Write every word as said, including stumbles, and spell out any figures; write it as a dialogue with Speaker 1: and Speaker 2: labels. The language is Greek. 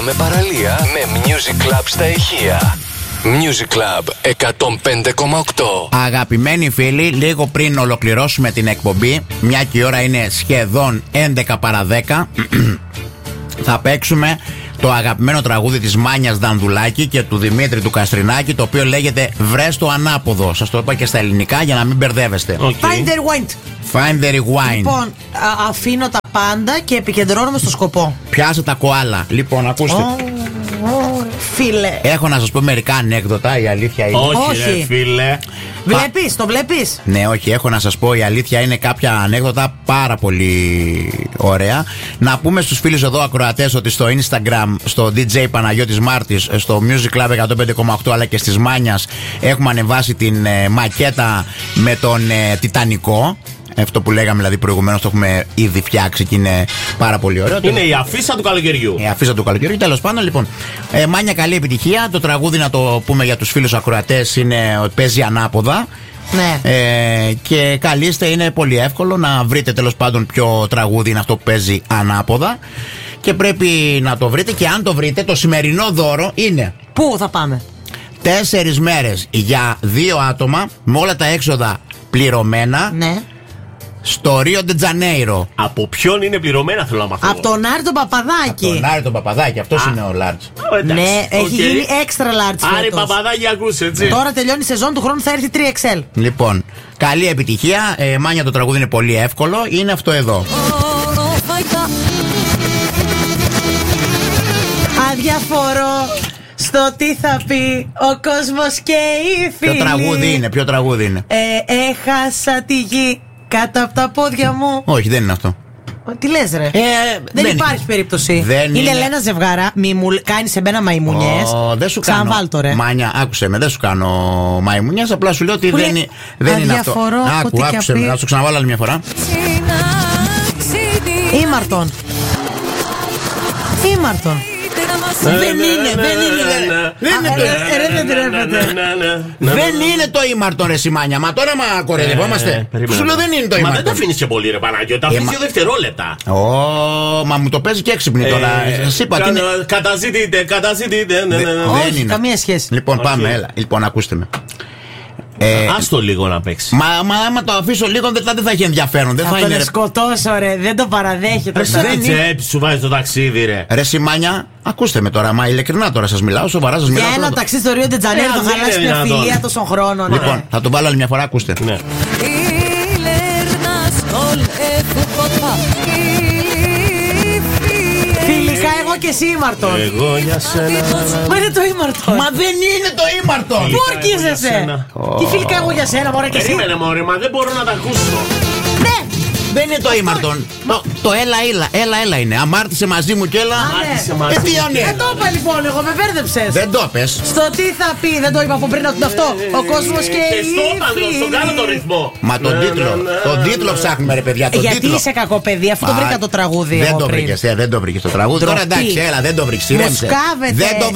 Speaker 1: με παραλία με Music Club στα ηχεία. Music Club εκατόν πέντε κόμμα οκτώ.
Speaker 2: Αγαπημένοι φίλοι, λίγο πριν ολοκληρώσουμε την εκπομπή, μια και η ώρα είναι σχεδόν έντεκα παρά δέκα, θα παίξουμε το αγαπημένο τραγούδι της Μάνιας Δανδουλάκη και του Δημήτρη του Καστρινάκη, το οποίο λέγεται «Βρες το ανάποδο». Σας το είπα και στα ελληνικά για να μην μπερδεύεστε.
Speaker 3: Okay. Find the rewind.
Speaker 2: Find the rewind.
Speaker 3: Λοιπόν, α, αφήνω τα πάντα και επικεντρώνομαι στο σκοπό.
Speaker 2: Πιάσε τα κοάλα. Λοιπόν, ακούστε.
Speaker 3: Oh, oh, φίλε.
Speaker 2: Έχω να σας πω μερικά ανέκδοτα, η αλήθεια είναι.
Speaker 4: Όχι,
Speaker 3: Όχι.
Speaker 4: ρε, φίλε.
Speaker 3: Βλέπεις, το βλέπεις.
Speaker 2: Ναι, όχι, έχω να σας πω, η αλήθεια είναι κάποια ανέκδοτα πάρα πολύ ωραία. Να πούμε στους φίλους εδώ ακροατές ότι στο Instagram, στο ντι τζέι Παναγιώτης Μάρτης, στο Music Club εκατόν πέντε κόμμα οκτώ αλλά και στις Μάνιας έχουμε ανεβάσει την ε, μακέτα με τον ε, Τιτανικό. Αυτό που λέγαμε δηλαδή προηγουμένως το έχουμε ήδη φτιάξει και είναι πάρα πολύ ωραίο.
Speaker 4: Είναι η αφίσα του καλοκαιριού.
Speaker 2: Η αφίσα του καλοκαιριού. Τέλος πάντων, λοιπόν. Ε, Μάνια, καλή επιτυχία. Το τραγούδι, να το πούμε για τους φίλους ακροατές, είναι ότι παίζει ανάποδα.
Speaker 3: Ναι.
Speaker 2: Ε, και καλείστε, είναι πολύ εύκολο να βρείτε τέλος πάντων ποιο τραγούδι είναι αυτό που παίζει ανάποδα. Και πρέπει να το βρείτε. Και αν το βρείτε, το σημερινό δώρο είναι.
Speaker 3: Πού θα πάμε?
Speaker 2: Τέσσερις μέρες για δύο άτομα με όλα τα έξοδα πληρωμένα.
Speaker 3: Ναι.
Speaker 2: Στο Ρίο ντε Τζανέιρο.
Speaker 4: Από ποιον είναι πληρωμένα, θέλω να μάθω.
Speaker 3: Από τον Άρη τον Παπαδάκη.
Speaker 2: Τον Άρη τον Παπαδάκη, αυτός είναι ο Large.
Speaker 3: Ναι, έχει
Speaker 4: okay.
Speaker 3: γίνει extra large.
Speaker 4: Άρη Παπαδάκη, ακούσε, έτσι.
Speaker 3: Τώρα τελειώνει η σεζόν, του χρόνου θα έρθει τρία εξ ελ.
Speaker 2: Λοιπόν, καλή επιτυχία. ε, Μάνια, το τραγούδι είναι πολύ εύκολο. Είναι αυτό εδώ.
Speaker 3: Αδιαφορώ στο τι θα πει ο κόσμος και οι φίλοι.
Speaker 2: Ποιο τραγούδι είναι, ποιο τραγούδι είναι?
Speaker 3: Ε, έχασα τη γη κάτω από τα πόδια μου.
Speaker 2: Όχι, δεν είναι αυτό.
Speaker 3: Τι λες, ρε?
Speaker 2: Ε,
Speaker 3: δεν,
Speaker 2: δεν
Speaker 3: υπάρχει
Speaker 2: είναι.
Speaker 3: περίπτωση.
Speaker 2: Δεν
Speaker 3: είναι,
Speaker 2: είναι.
Speaker 3: Ελένα Ζευγάρα, μη μου κάνει σε μένα μαϊμουνιές.
Speaker 2: Oh, δεν σου κάνω.
Speaker 3: Ξαναβάλτο, ρε.
Speaker 2: Μάνια, άκουσε με, δεν σου κάνω μαϊμουνιές. Απλά σου λέω ότι
Speaker 3: Που
Speaker 2: δεν,
Speaker 3: λέει,
Speaker 2: δεν είναι αυτό.
Speaker 3: Άκου,
Speaker 2: άκουσε με, να σου ξαναβάλω άλλη μια φορά.
Speaker 3: Ήμαρτον. Ήμαρτον.
Speaker 2: Δεν είναι, δεν είναι. Δεν είναι. Δεν είναι το ήμαρτον, ρε Σιμάνια. Μα τώρα μα κορεδευόμαστε. Σου λέω δεν είναι το ήμαρτον.
Speaker 4: Μα δεν τα αφήνεις και πολύ, ρε Παναγιώτη. Τα αφήνεις δύο δευτερόλεπτα.
Speaker 2: Ω, μα μου το παίζει και έξυπνη τώρα. Εσύ είπα τι είναι.
Speaker 4: Καταζητείτε, καταζητείτε.
Speaker 3: Όχι, καμία σχέση.
Speaker 2: Λοιπόν, πάμε, έλα. Λοιπόν, ακούστε με.
Speaker 4: Ε, Άστο λίγο να παίξει.
Speaker 2: Μα, μα άμα το αφήσω λίγο δεν, δεν θα έχει ενδιαφέρον. Δεν θα,
Speaker 3: θα
Speaker 2: είναι.
Speaker 3: τον σκοτώσω, ρε. Δεν το παραδέχεται.
Speaker 4: Δεν τσέπη σου βάζει το ταξίδι, ρε.
Speaker 2: Ρε Σιμάνια, ακούστε με τώρα. Μα ειλικρινά τώρα σας μιλάω. Σοβαρά σας μιλάω.
Speaker 3: Για ένα ταξίδι στο Ρίο ντε Τζανέιρο θα χαλάσει μια φιλία τόσων χρόνων.
Speaker 2: Λοιπόν, θα το βάλω άλλη μια φορά, ακούστε.
Speaker 4: Ναι.
Speaker 3: Φιλικά, εγώ και εσύ ήμαρτον.
Speaker 4: Εγώ για σένα.
Speaker 3: Μα είναι το ήμαρτον.
Speaker 2: Μα δεν είναι το ήμαρτον.
Speaker 3: Πού ορκίζεσαι? Τι φιλικά εγώ για σένα, μωρέ και εσύ.
Speaker 4: Περίμενε, μωρέ, μα δεν μπορώ να τα ακούσω.
Speaker 3: Ναι.
Speaker 2: Δεν είναι το ήμαρτον. Το, το έλα, έλα, έλα, έλα είναι. Αμάρτησε μαζί μου και έλα.
Speaker 4: Αμάρτησε μαζί
Speaker 2: Ε, τι
Speaker 4: μου.
Speaker 2: είναι.
Speaker 3: Δεν το είπα λοιπόν, εγώ με μπέρδεψες.
Speaker 2: Δεν το πες.
Speaker 3: Στο τι θα πει, δεν το είπα από πριν ότι είναι αυτό. Ο κόσμος και
Speaker 4: Και
Speaker 3: οι
Speaker 4: στο πάνω, στον κάνω το ρυθμό.
Speaker 2: Μα τον τίτλο, τον τίτλο ψάχνουμε, ρε παιδιά. Τον
Speaker 3: Γιατί
Speaker 2: τίτλο.
Speaker 3: είσαι κακό παιδί, αφού το
Speaker 2: Μα,
Speaker 3: βρήκα το τραγούδι.
Speaker 2: Δεν
Speaker 3: εγώ
Speaker 2: το
Speaker 3: πριν.
Speaker 2: βρήκες, ε, δεν το βρήκες το τραγούδι. Τώρα
Speaker 3: Ντροπή.
Speaker 2: εντάξει, έλα, δεν το βρήκες.
Speaker 3: Μου σκάβεται.
Speaker 2: Δεν το